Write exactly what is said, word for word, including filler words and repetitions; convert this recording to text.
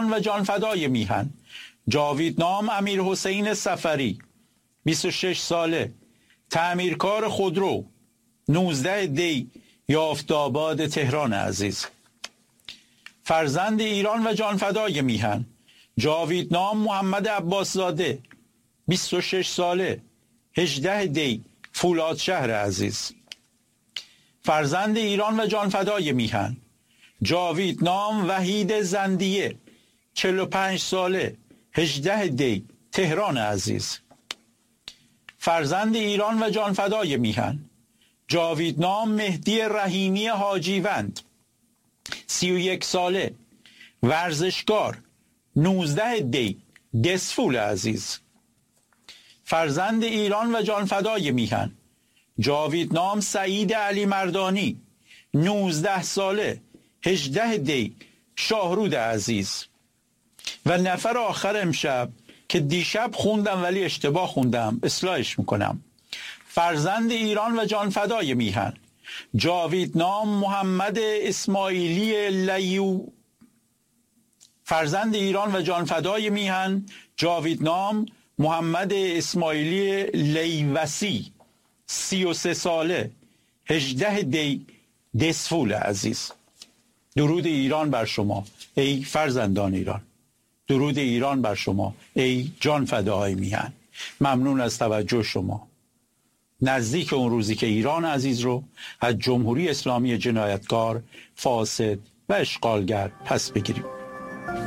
و جانفدای میهن جاویدنام امیر حسین صفری، بیست و شش ساله، تعمیرکار خودرو، نوزده دی یافت‌آباد تهران عزیز. فرزند ایران و جانفدای میهن جاویدنام محمد عباس زاده، بیست و شش ساله، هجده دی فولادشهر عزیز. فرزند ایران و جانفدای میهن جاویدنام وحید زندیه، چهل و پنج ساله، هجده دی تهران عزیز. فرزند ایران و جانفدای میهن جاویدنام مهدی رحیمی حاجیوند، سی و یک ساله، ورزشکار، نوزده دی دسفول عزیز. فرزند ایران و جانفدای میهن جاویدنام سعید علی مردانی، نوزده ساله، هجده دی شاهرود عزیز. و نفر آخر امشب که دیشب خوندم ولی اشتباه خوندم، اصلاحش میکنم. فرزند ایران و جانفدای میهن جاویدنام محمد اسماعیلی لیو فرزند ایران و جانفدای میهن جاویدنام محمد اسماعیلی لیوسی، سی و سه ساله، هجده دی دسفول عزیز. درود ایران بر شما ای فرزندان ایران، درود ایران بر شما ای جانفداهای میهن. ممنون از توجه شما. نزدیک اون روزی که ایران عزیز رو از جمهوری اسلامی جنایتکار، فاسد و اشغالگر پس بگیریم.